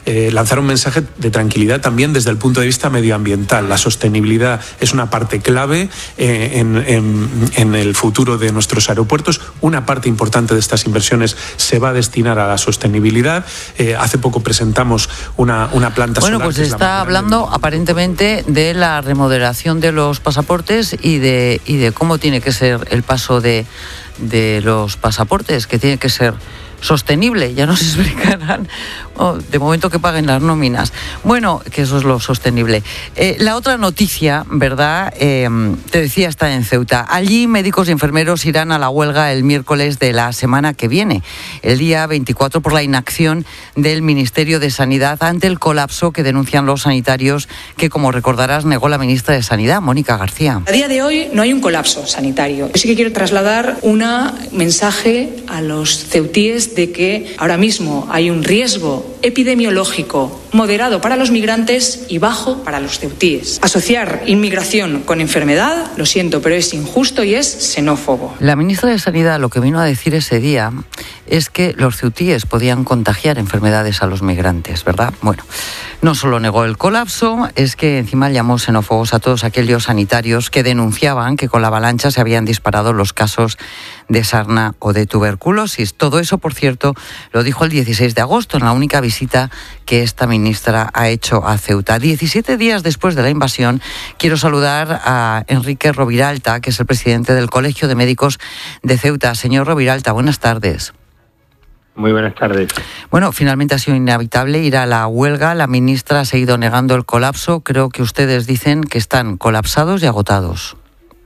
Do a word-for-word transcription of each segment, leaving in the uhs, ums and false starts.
eh, lanzar un mensaje de tranquilidad también desde el punto de vista medioambiental. La sostenibilidad es una parte clave eh, en, en, en el futuro de nuestros aeropuertos. Una parte importante de estas inversiones se va a destinar a la sostenibilidad. Eh, hace poco presentamos una, una planta bueno, solar. Bueno, pues está hablando del... aparentemente de la remodelación de los pasaportes y de, y de cómo tiene que ser el paso de, de los pasaportes, que tiene que ser sostenible. Ya nos explicarán, oh, de momento que paguen las nóminas. Bueno, que eso es lo sostenible. Eh, la otra noticia, ¿verdad? Eh, te decía, está en Ceuta. Allí médicos y enfermeros irán a la huelga el miércoles de la semana que viene, el día veinticuatro, por la inacción del Ministerio de Sanidad ante el colapso que denuncian los sanitarios, que, como recordarás, negó la ministra de Sanidad, Mónica García. A día de hoy no hay un colapso sanitario. Yo sí que quiero trasladar un mensaje a los ceutíes de que ahora mismo hay un riesgo epidemiológico moderado para los migrantes y bajo para los ceutíes. Asociar inmigración con enfermedad, lo siento, pero es injusto y es xenófobo. La ministra de Sanidad lo que vino a decir ese día es que los ceutíes podían contagiar enfermedades a los migrantes, ¿verdad? Bueno, no solo negó el colapso, es que encima llamó xenófobos a todos aquellos sanitarios que denunciaban que con la avalancha se habían disparado los casos de sarna o de tuberculosis. Todo eso, por cierto, lo dijo el dieciséis de agosto en la única visita que esta ministra ha hecho a Ceuta. diecisiete días después de la invasión, quiero saludar a Enrique Roviralta, que es el presidente del Colegio de Médicos de Ceuta. Señor Roviralta, buenas tardes. Muy buenas tardes. Bueno, finalmente ha sido inevitable ir a la huelga. La ministra ha seguido negando el colapso. Creo que ustedes dicen que están colapsados y agotados.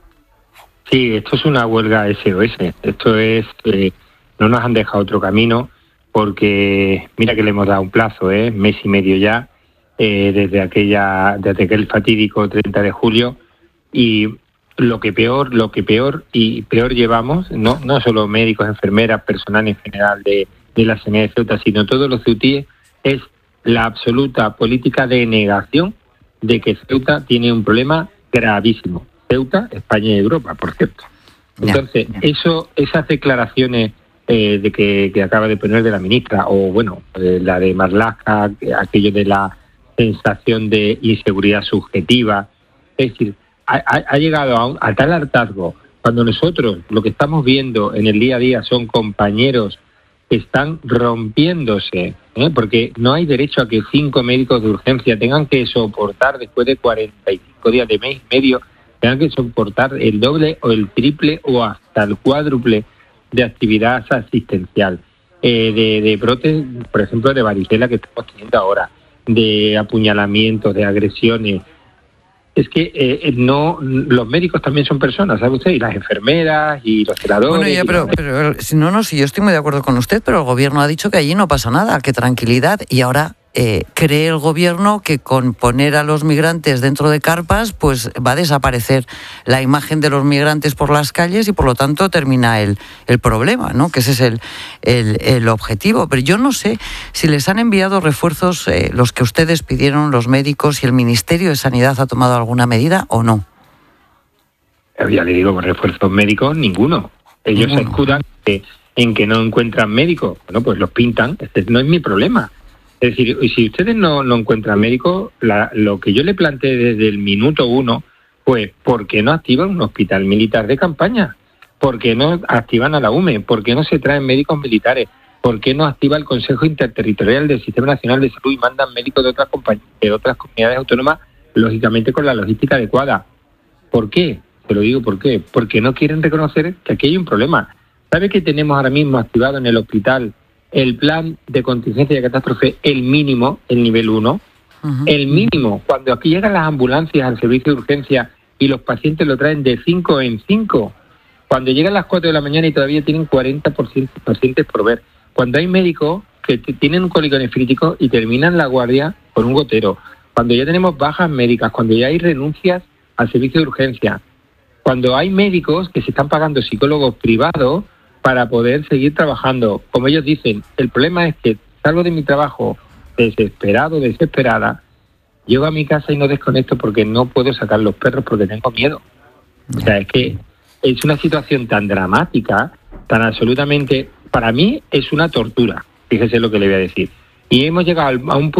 Sí, esto es una huelga S O S. Esto es... Eh, no nos han dejado otro camino porque, mira que le hemos dado un plazo, ¿eh? mes y medio ya, eh, desde aquella desde aquel fatídico treinta de julio, y lo que peor, lo que peor y peor llevamos, no no solo médicos, enfermeras, personal en general de, de la sanidad de Ceuta, sino todos los ceutíes, es la absoluta política de negación de que Ceuta tiene un problema gravísimo. Ceuta, España y Europa, por cierto. Entonces, ya, ya. eso esas declaraciones eh, de que, que acaba de poner de la ministra, o bueno, eh, la de Marlaska, aquello de la sensación de inseguridad subjetiva, es decir, ha, ha llegado a, un, a tal hartazgo, cuando nosotros lo que estamos viendo en el día a día son compañeros que están rompiéndose, ¿eh? porque no hay derecho a que cinco médicos de urgencia tengan que soportar, después de cuarenta y cinco días de mes y medio, tengan que soportar el doble o el triple o hasta el cuádruple de actividad asistencial, eh, de, de brotes, por ejemplo, de varicela que estamos teniendo ahora, de apuñalamientos, de agresiones. Es que eh, no, los médicos también son personas, ¿sabe usted? Y las enfermeras y los celadores. Bueno, ya, pero, pero si no, no, si yo estoy muy de acuerdo con usted, pero el gobierno ha dicho que allí no pasa nada, que tranquilidad, y ahora eh, cree el gobierno que con poner a los migrantes dentro de carpas, pues va a desaparecer la imagen de los migrantes por las calles y por lo tanto termina el, el problema, ¿no? Que ese es el, el, el objetivo. Pero yo no sé si les han enviado refuerzos eh, los que ustedes pidieron, los médicos, si el Ministerio de Sanidad ha tomado alguna medida o no. Ya le digo, con refuerzos médicos, ninguno. Ellos ninguno. se escudan que, en que no encuentran médicos. Bueno, pues los pintan. Este no es mi problema. Es decir, si ustedes no, no encuentran médicos, la, lo que yo le planteé desde el minuto uno, pues, ¿por qué no activan un hospital militar de campaña? ¿Por qué no activan a la U M E? ¿Por qué no se traen médicos militares? ¿Por qué no activa el Consejo Interterritorial del Sistema Nacional de Salud y mandan médicos de otras compañías, de otras comunidades autónomas, lógicamente con la logística adecuada? ¿Por qué? Te lo digo, ¿por qué? Porque no quieren reconocer que aquí hay un problema. ¿Sabe que tenemos ahora mismo activado en el hospital el plan de contingencia de catástrofe, el mínimo, el nivel uno? Uh-huh. El mínimo, cuando aquí llegan las ambulancias al servicio de urgencia y los pacientes lo traen de cinco en cinco, cuando llegan las cuatro de la mañana y todavía tienen cuarenta por ciento pacientes por ver, cuando hay médicos que t- tienen un cólico nefrítico y terminan la guardia con un gotero, cuando ya tenemos bajas médicas, cuando ya hay renuncias al servicio de urgencia, cuando hay médicos que se están pagando psicólogos privados para poder seguir trabajando. Como ellos dicen, el problema es que salgo de mi trabajo desesperado, desesperada, llego a mi casa y no desconecto porque no puedo sacar los perros porque tengo miedo. O sea, es que es una situación tan dramática, tan absolutamente... Para mí es una tortura, fíjese lo que le voy a decir. Y hemos llegado a un punto